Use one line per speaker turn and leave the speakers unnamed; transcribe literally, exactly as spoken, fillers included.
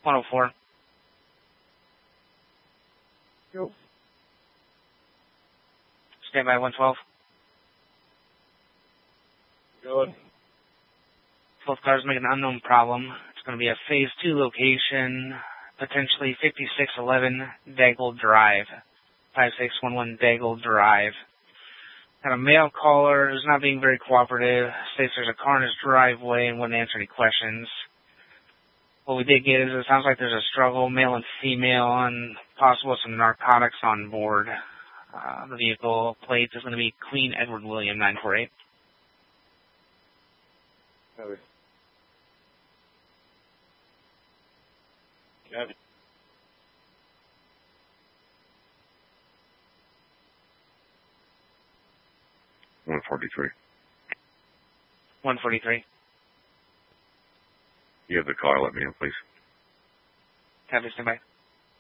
one oh four.
Go.
Stand by one twelve.
Going.
twelve cars make an unknown problem. It's going to be a phase two location, potentially fifty-six eleven Daigle Drive. five six one one Daigle Drive. Got a male caller who's not being very cooperative. States there's a car in his driveway and wouldn't answer any questions. What we did get is it sounds like there's a struggle, male and female, and possible some narcotics on board. Uh, the vehicle plate is going to be Queen Edward William nine four eight.
Copy. Copy.
one forty-three.
one forty-three.
You have the car, let me know, please.
Copy, stand by.